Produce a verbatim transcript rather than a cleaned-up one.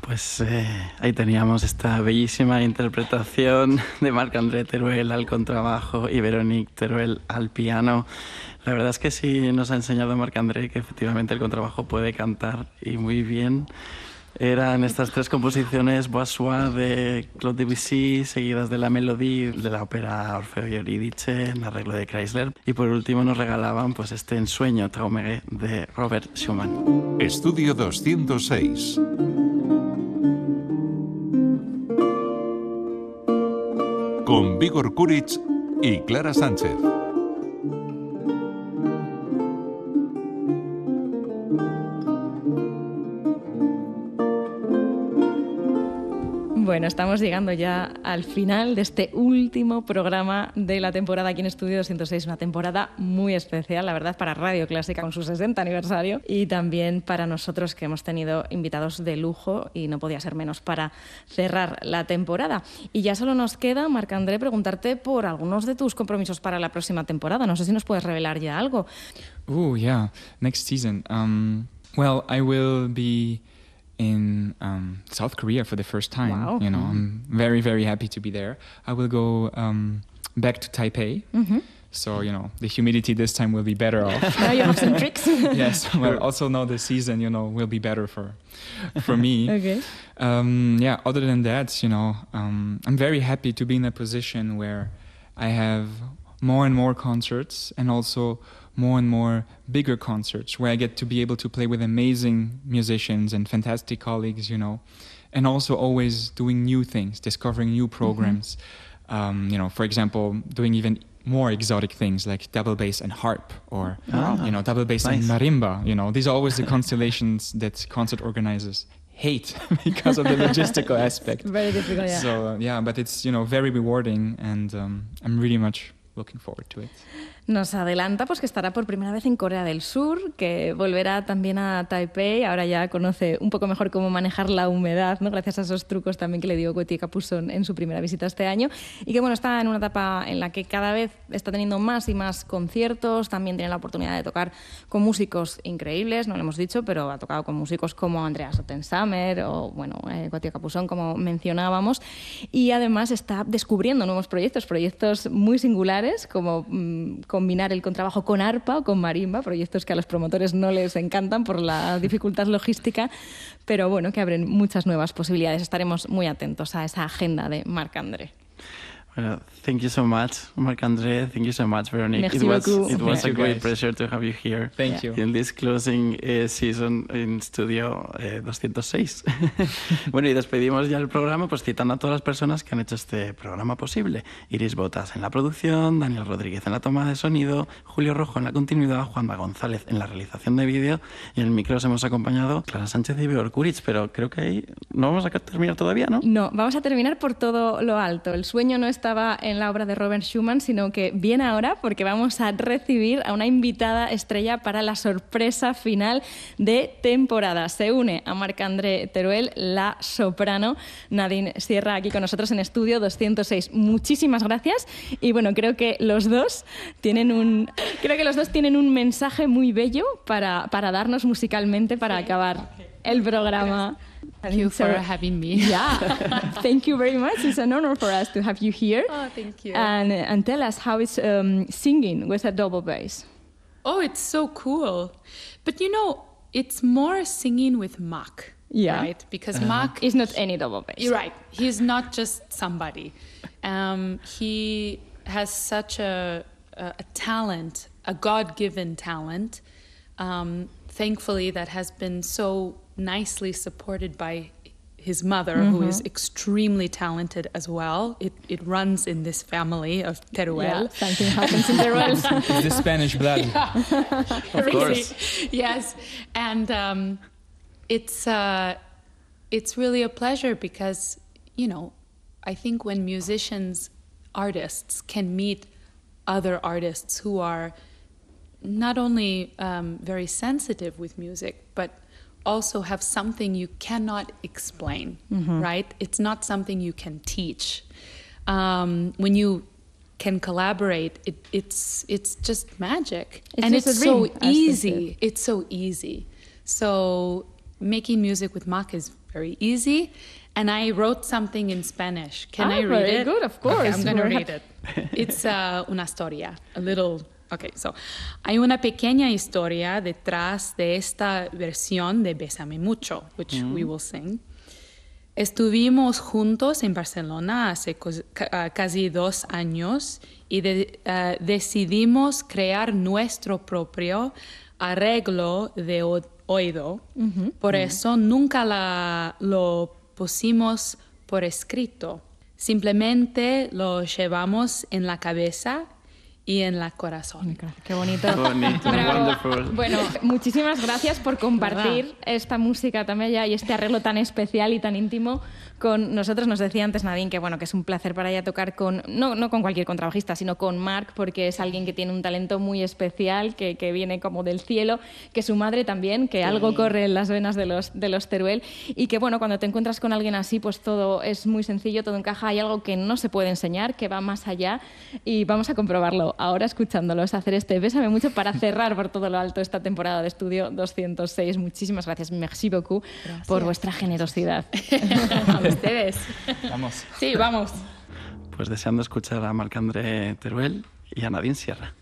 Pues eh, ahí teníamos esta bellísima interpretación de Marc-André Teruel al contrabajo y Véronique Teruel al piano. La verdad es que sí nos ha enseñado Marc-André que efectivamente el contrabajo puede cantar y muy bien. Eran estas tres composiciones Boissois de Claude Debussy, seguidas de la Mélodie de la ópera Orfeo y Eurídice, en arreglo de Chrysler. Y por último nos regalaban pues este ensueño Traumere de Robert Schumann. Estudio doscientos seis. Con Vígor Kuric y Clara Sánchez. Bueno, estamos llegando ya al final de este último programa de la temporada aquí en Estudio doscientos seis, una temporada muy especial, la verdad, para Radio Clásica con su sesenta aniversario y también para nosotros que hemos tenido invitados de lujo y no podía ser menos para cerrar la temporada. Y ya solo nos queda, Marc-André, preguntarte por algunos de tus compromisos para la próxima temporada. No sé si nos puedes revelar ya algo. Oh, yeah, next season. Um, well, I will be in um, South Korea for the first time. Wow. You know, Mm-hmm. I'm very, very happy to be there. I will go um, back to Taipei. Mm-hmm. So, you know, the humidity this time will be better off. Now you have some tricks. Yes, well, also now the season, you know, will be better for for me. Okay. Um, yeah, other than that, you know, um, I'm very happy to be in a position where I have more and more concerts and also more and more bigger concerts where I get to be able to play with amazing musicians and fantastic colleagues, you know, and also always doing new things, discovering new programs. Mm-hmm. Um, you know, for example, doing even more exotic things like double bass and harp or, Ah, you know, double bass nice. and marimba. You know, these are always the constellations that concert organizers hate because of the logistical aspect. Very difficult, yeah. So, uh, yeah, but it's, you know, very rewarding and um, I'm really much looking forward to it. Nos adelanta pues que estará por primera vez en Corea del Sur, que volverá también a Taipei, ahora ya conoce un poco mejor cómo manejar la humedad, ¿no? Gracias a esos trucos también que le dio Gauthier Capuçon en su primera visita este año, y que bueno, está en una etapa en la que cada vez está teniendo más y más conciertos, también tiene la oportunidad de tocar con músicos increíbles, no lo hemos dicho, pero ha tocado con músicos como Andreas Ottensamer o bueno, eh, Gauthier Capuçon, como mencionábamos, y además está descubriendo nuevos proyectos, proyectos muy singulares, como mmm, combinar el contrabajo con arpa o con marimba, proyectos que a los promotores no les encantan por la dificultad logística, pero bueno, que abren muchas nuevas posibilidades. Estaremos muy atentos a esa agenda de Marc-André. Well, thank you so much, Marc-André. Thank you so much, Veronique. Merci it was beaucoup. it was Thank a you, great guys. pleasure to have you here. Thank you. In this closing uh, season in Studio eh, doscientos seis. Bueno, y despedimos ya el programa pues citando a todas las personas que han hecho este programa posible. Iris Botas en la producción, Daniel Rodríguez en la toma de sonido, Julio Rojo en la continuidad, Juanma González en la realización de vídeo y en el micro os hemos acompañado Clara Sánchez y Vígor Kuric, pero creo que ahí no vamos a terminar todavía, ¿no? No, vamos a terminar por todo lo alto. El sueño no estaba en la obra de Robert Schumann, sino que viene ahora porque vamos a recibir a una invitada estrella para la sorpresa final de temporada. Se une a Marc-André Teruel, la soprano Nadine Sierra, aquí con nosotros en Estudio doscientos seis. Muchísimas gracias y bueno, creo que los dos tienen un, creo que los dos tienen un mensaje muy bello para, para darnos musicalmente para acabar el programa. Thank you for having me. Yeah, thank you very much. It's an honor for us to have you here. Oh, thank you. And, and tell us how it's um, singing with a double bass. Oh, it's so cool. But you know, it's more singing with Marc, Yeah. right? Because Marc... It's not any double bass. You're right. He's not just somebody. Um, he has such a, a, a talent, a God-given talent, um, thankfully, that has been so nicely supported by his mother, mm-hmm. who is extremely talented as well. It, it runs in this family of Teruel. Yeah, something happens in Teruel. It's the Spanish blood. Yeah, Of really. course. Yes, and um, it's uh, it's really a pleasure because, you know, I think when musicians, artists can meet other artists who are not only um, very sensitive with music, but also have something you cannot explain, mm-hmm. right? It's not something you can teach. Um, when you can collaborate, it, it's it's just magic. It's and just it's a dream, so as they easy. said. It's so easy. So making music with Marc is very easy. And I wrote something in Spanish. Can ah, I read very it? Good, of course. Okay, I'm going to read it. It's uh, una historia, a little... Okay, so hay una pequeña historia detrás de esta versión de Bésame Mucho, which mm. we will sing. Estuvimos juntos en Barcelona hace casi dos años y de, uh, decidimos crear nuestro propio arreglo de oído. Uh-huh. Por uh-huh. eso nunca la, lo pusimos por escrito. Simplemente lo llevamos en la cabeza y en la corazón. Qué bonito. Qué bonito, wonderful. Bueno, muchísimas gracias por compartir esta música también ya y este arreglo tan especial y tan íntimo con nosotros. Nos decía antes Nadine que bueno, que es un placer para ella tocar con, no, no con cualquier contrabajista, sino con Marc, porque es alguien que tiene un talento muy especial, que, que viene como del cielo, que su madre también, que sí. algo corre en las venas de los, de los Teruel, y que bueno, cuando te encuentras con alguien así, pues todo es muy sencillo, todo encaja, hay algo que no se puede enseñar, que va más allá, y vamos a comprobarlo ahora escuchándolos hacer este Bésame Mucho para cerrar por todo lo alto esta temporada de Estudio doscientos seis. Muchísimas gracias, merci beaucoup, gracias. Por vuestra generosidad. A ustedes. Vamos. Sí, vamos. Pues deseando escuchar a Marc-André Teruel y a Nadine Sierra.